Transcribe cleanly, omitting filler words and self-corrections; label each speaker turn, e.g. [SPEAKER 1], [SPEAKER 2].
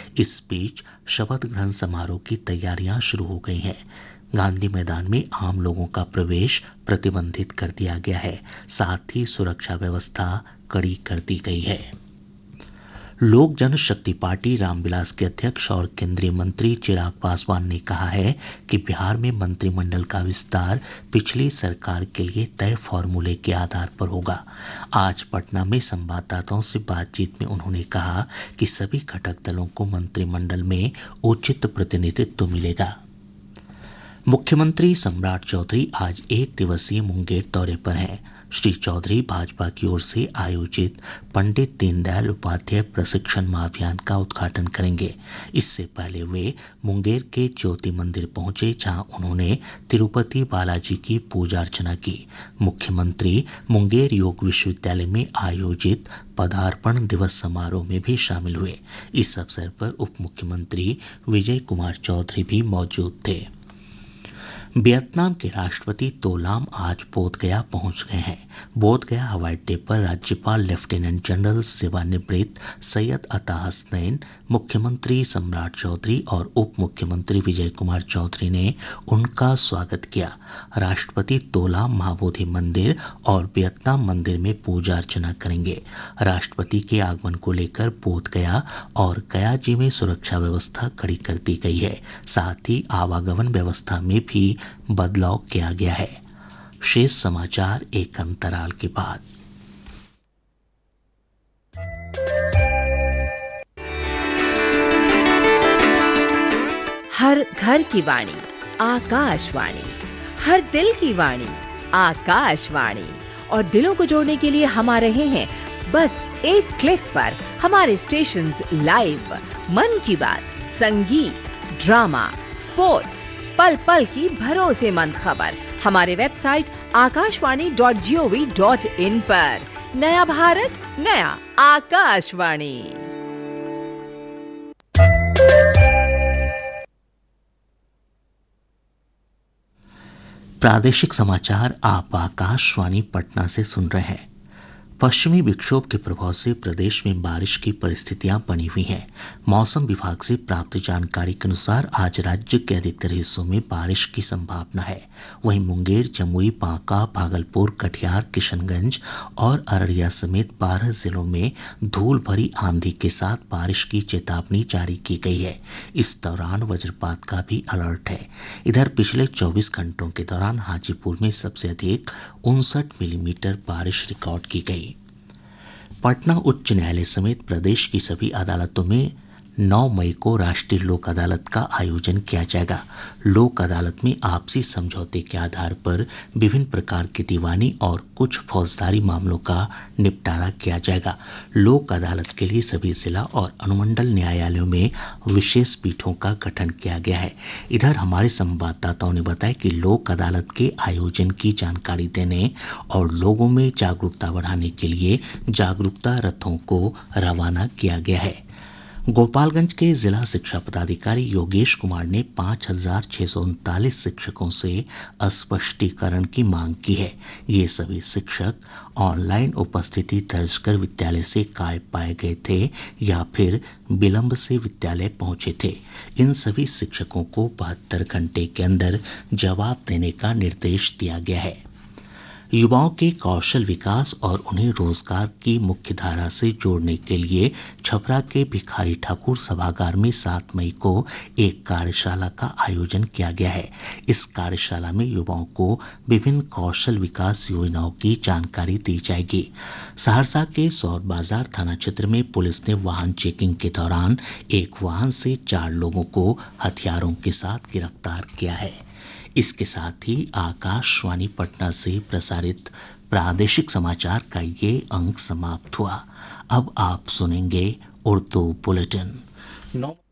[SPEAKER 1] इस बीच शपथ ग्रहण समारोह की तैयारियां शुरू हो गई हैं। गांधी मैदान में आम लोगों का प्रवेश प्रतिबंधित कर दिया गया है, साथ ही सुरक्षा व्यवस्था कड़ी कर दी गई है। लोक जनशक्ति पार्टी रामविलास के अध्यक्ष और केंद्रीय मंत्री चिराग पासवान ने कहा है कि बिहार में मंत्रिमंडल का विस्तार पिछली सरकार के लिए तय फॉर्मूले के आधार पर होगा। आज पटना में संवाददाताओं से बातचीत में उन्होंने कहा कि सभी घटक दलों को मंत्रिमंडल में उचित प्रतिनिधित्व मिलेगा। मुख्यमंत्री सम्राट चौधरी आज एक दिवसीय मुंगेर दौरे पर हैं। श्री चौधरी भाजपा की ओर से आयोजित पंडित दीनदयाल उपाध्याय प्रशिक्षण महाअभियान का उद्घाटन करेंगे। इससे पहले वे मुंगेर के ज्योति मंदिर पहुंचे, जहां उन्होंने तिरुपति बालाजी की पूजा अर्चना की। मुख्यमंत्री मुंगेर योग विश्वविद्यालय में आयोजित पदार्पण दिवस समारोह में भी शामिल हुए। इस अवसर पर उप मुख्यमंत्री विजय कुमार चौधरी भी मौजूद थे। वियतनाम के राष्ट्रपति तो लाम आज बोधगया पहुंच गए हैं। बोधगया हवाई अड्डे पर राज्यपाल लेफ्टिनेंट जनरल सेवानिवृत्त सैयद अता हसनैन, मुख्यमंत्री सम्राट चौधरी और उप मुख्यमंत्री विजय कुमार चौधरी ने उनका स्वागत किया। राष्ट्रपति तो लाम महाबोधि मंदिर और वियतनाम मंदिर में पूजा अर्चना करेंगे। राष्ट्रपति के आगमन को लेकर बोधगया और गयाजी में सुरक्षा व्यवस्था कड़ी कर दी गई है। साथ ही आवागमन व्यवस्था में भी बदलाव किया गया है। शेष समाचार एक अंतराल के बाद।
[SPEAKER 2] हर घर की वाणी आकाशवाणी, हर दिल की वाणी आकाशवाणी। और दिलों को जोड़ने के लिए हम आ रहे हैं बस एक क्लिक पर। हमारे स्टेशंस लाइव, मन की बात, संगीत, ड्रामा, स्पोर्ट्स, पल पल की भरोसेमंद खबर हमारे वेबसाइट akashwani.gov.in पर। नया भारत, नया आकाशवाणी।
[SPEAKER 1] प्रादेशिक समाचार आप आकाशवाणी पटना से सुन रहे हैं। पश्चिमी विक्षोभ के प्रभाव से प्रदेश में बारिश की परिस्थितियां बनी हुई हैं। मौसम विभाग से प्राप्त जानकारी के अनुसार आज राज्य के अधिकतर हिस्सों में बारिश की संभावना है। वहीं मुंगेर, जमुई, बांका, भागलपुर, कटिहार, किशनगंज और अररिया समेत 12 जिलों में धूल भरी आंधी के साथ बारिश की चेतावनी जारी की गई है। इस दौरान वज्रपात का भी अलर्ट है। इधर पिछले 24 घंटों के दौरान हाजीपुर में सबसे अधिक 59 मिलीमीटर बारिश रिकॉर्ड की गई। पटना उच्च न्यायालय समेत प्रदेश की सभी अदालतों में 9 मई को राष्ट्रीय लोक अदालत का आयोजन किया जाएगा। लोक अदालत में आपसी समझौते के आधार पर विभिन्न प्रकार की दीवानी और कुछ फौजदारी मामलों का निपटारा किया जाएगा। लोक अदालत के लिए सभी जिला और अनुमंडल न्यायालयों में विशेष पीठों का गठन किया गया है। इधर हमारे संवाददाताओं ने बताया कि लोक अदालत के आयोजन की जानकारी देने और लोगों में जागरूकता बढ़ाने के लिए जागरूकता रथों को रवाना किया गया है। गोपालगंज के जिला शिक्षा पदाधिकारी योगेश कुमार ने 5,639 शिक्षकों से स्पष्टीकरण की मांग की है। ये सभी शिक्षक ऑनलाइन उपस्थिति दर्ज कर विद्यालय से गायब पाए गए थे या फिर विलंब से विद्यालय पहुंचे थे। इन सभी शिक्षकों को 72 घंटे के अंदर जवाब देने का निर्देश दिया गया है। युवाओं के कौशल विकास और उन्हें रोजगार की मुख्य धारा से जोड़ने के लिए छपरा के भिखारी ठाकुर सभागार में 7 मई को एक कार्यशाला का आयोजन किया गया है। इस कार्यशाला में युवाओं को विभिन्न कौशल विकास योजनाओं की जानकारी दी जाएगी। सहरसा के सौर बाजार थाना क्षेत्र में पुलिस ने वाहन चेकिंग के दौरान एक वाहन से 4 लोगों को हथियारों के साथ गिरफ्तार किया है। इसके साथ ही आकाशवाणी पटना से प्रसारित प्रादेशिक समाचार का ये अंक समाप्त हुआ। अब आप सुनेंगे उर्दू बुलेटिन।